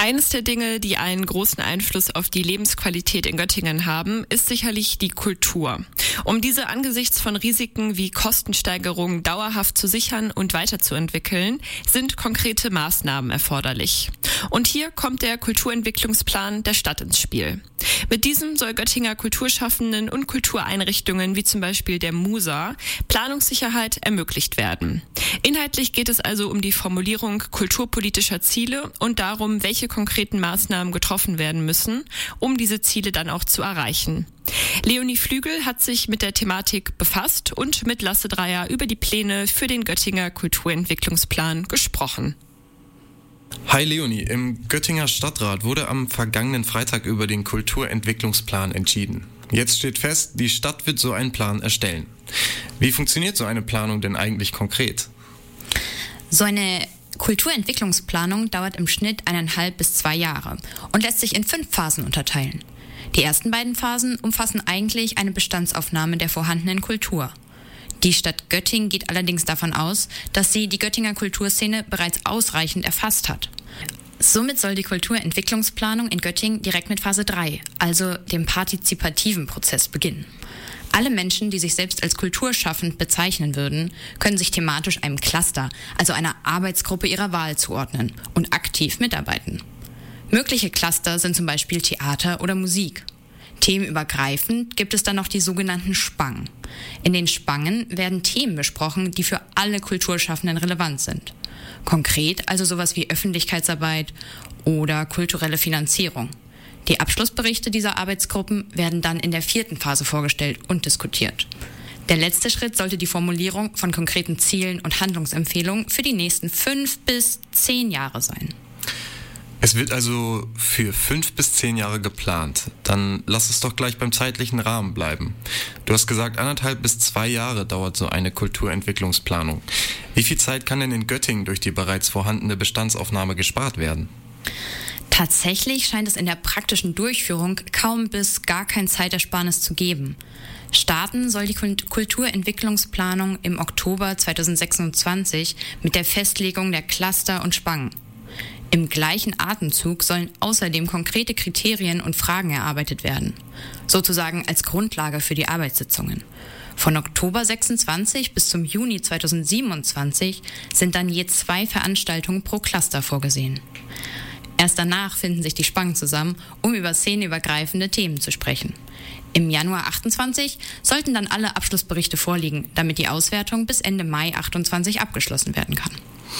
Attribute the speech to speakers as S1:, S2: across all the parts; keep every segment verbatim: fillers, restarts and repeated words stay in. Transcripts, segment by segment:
S1: Eines der Dinge, die einen großen Einfluss auf die Lebensqualität in Göttingen haben, ist sicherlich die Kultur. Um diese angesichts von Risiken wie Kostensteigerungen dauerhaft zu sichern und weiterzuentwickeln, sind konkrete Maßnahmen erforderlich. Und hier kommt der Kulturentwicklungsplan der Stadt ins Spiel. Mit diesem soll Göttinger Kulturschaffenden und Kultureinrichtungen wie zum Beispiel der Musa Planungssicherheit ermöglicht werden. Inhaltlich geht es also um die Formulierung kulturpolitischer Ziele und darum, welche konkreten Maßnahmen getroffen werden müssen, um diese Ziele dann auch zu erreichen. Leonie Flügel hat sich mit der Thematik befasst und mit Lasse Dreyer über die Pläne für den Göttinger Kulturentwicklungsplan gesprochen.
S2: Hi Leonie, im Göttinger Stadtrat wurde am vergangenen Freitag über den Kulturentwicklungsplan entschieden. Jetzt steht fest, die Stadt wird so einen Plan erstellen. Wie funktioniert so eine Planung denn eigentlich konkret?
S3: So eine Kulturentwicklungsplanung dauert im Schnitt eineinhalb bis zwei Jahre und lässt sich in fünf Phasen unterteilen. Die ersten beiden Phasen umfassen eigentlich eine Bestandsaufnahme der vorhandenen Kultur. Die Stadt Göttingen geht allerdings davon aus, dass sie die Göttinger Kulturszene bereits ausreichend erfasst hat. Somit soll die Kulturentwicklungsplanung in Göttingen direkt mit Phase drei, also dem partizipativen Prozess, beginnen. Alle Menschen, die sich selbst als kulturschaffend bezeichnen würden, können sich thematisch einem Cluster, also einer Arbeitsgruppe ihrer Wahl zuordnen und aktiv mitarbeiten. Mögliche Cluster sind zum Beispiel Theater oder Musik. Themenübergreifend gibt es dann noch die sogenannten Spangen. In den Spangen werden Themen besprochen, die für alle Kulturschaffenden relevant sind. Konkret also sowas wie Öffentlichkeitsarbeit oder kulturelle Finanzierung. Die Abschlussberichte dieser Arbeitsgruppen werden dann in der vierten Phase vorgestellt und diskutiert. Der letzte Schritt sollte die Formulierung von konkreten Zielen und Handlungsempfehlungen für die nächsten fünf bis zehn Jahre sein.
S2: Es wird also für fünf bis zehn Jahre geplant. Dann lass es doch gleich beim zeitlichen Rahmen bleiben. Du hast gesagt, anderthalb bis zwei Jahre dauert so eine Kulturentwicklungsplanung. Wie viel Zeit kann denn in Göttingen durch die bereits vorhandene Bestandsaufnahme gespart werden?
S3: Tatsächlich scheint es in der praktischen Durchführung kaum bis gar kein Zeitersparnis zu geben. Starten soll die Kulturentwicklungsplanung im Oktober zweitausendsechsundzwanzig mit der Festlegung der Cluster und Spangen. Im gleichen Atemzug sollen außerdem konkrete Kriterien und Fragen erarbeitet werden, sozusagen als Grundlage für die Arbeitssitzungen. Von Oktober sechsundzwanzig bis zum Juni zweitausendsiebenundzwanzig sind dann je zwei Veranstaltungen pro Cluster vorgesehen. Erst danach finden sich die Spangen zusammen, um über szenenübergreifende Themen zu sprechen. Im Januar achtundzwanzig sollten dann alle Abschlussberichte vorliegen, damit die Auswertung bis Ende Mai achtundzwanzig abgeschlossen werden kann.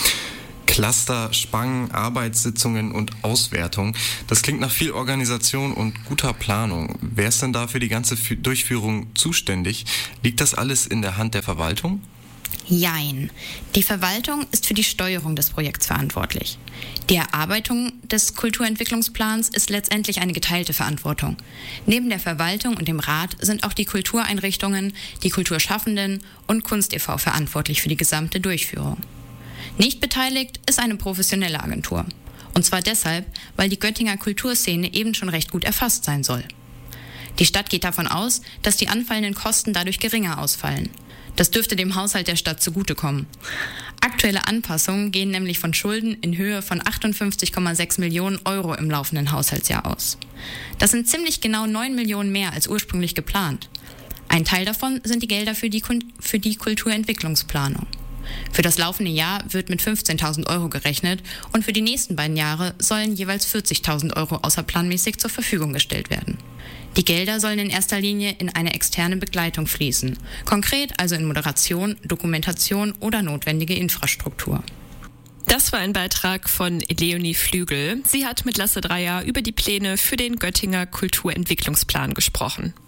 S2: Cluster, Spangen, Arbeitssitzungen und Auswertung. Das klingt nach viel Organisation und guter Planung. Wer ist denn da für die ganze Durchführung zuständig? Liegt das alles in der Hand der Verwaltung?
S3: Jein. Die Verwaltung ist für die Steuerung des Projekts verantwortlich. Die Erarbeitung des Kulturentwicklungsplans ist letztendlich eine geteilte Verantwortung. Neben der Verwaltung und dem Rat sind auch die Kultureinrichtungen, die Kulturschaffenden und Kunst e V verantwortlich für die gesamte Durchführung. Nicht beteiligt ist eine professionelle Agentur. Und zwar deshalb, weil die Göttinger Kulturszene eben schon recht gut erfasst sein soll. Die Stadt geht davon aus, dass die anfallenden Kosten dadurch geringer ausfallen. Das dürfte dem Haushalt der Stadt zugutekommen. Aktuelle Anpassungen gehen nämlich von Schulden in Höhe von achtundfünfzig Komma sechs Millionen Euro im laufenden Haushaltsjahr aus. Das sind ziemlich genau neun Millionen mehr als ursprünglich geplant. Ein Teil davon sind die Gelder für die, für die Kulturentwicklungsplanung. Für das laufende Jahr wird mit fünfzehntausend Euro gerechnet und für die nächsten beiden Jahre sollen jeweils vierzigtausend Euro außerplanmäßig zur Verfügung gestellt werden. Die Gelder sollen in erster Linie in eine externe Begleitung fließen, konkret also in Moderation, Dokumentation oder notwendige Infrastruktur.
S1: Das war ein Beitrag von Leonie Flügel. Sie hat mit Lasse Dreyer über die Pläne für den Göttinger Kulturentwicklungsplan gesprochen.